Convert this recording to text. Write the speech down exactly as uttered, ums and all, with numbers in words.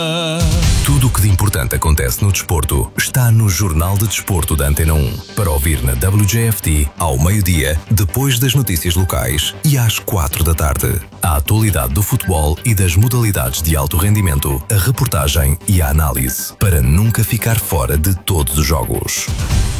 Tudo o que de importante acontece no desporto está no Jornal de Desporto da Antena um. Para ouvir na W J F T ao meio-dia, depois das notícias locais e às quatro da tarde. A atualidade do futebol e das modalidades de alto rendimento, a reportagem e a análise, para nunca ficar fora de todos os jogos.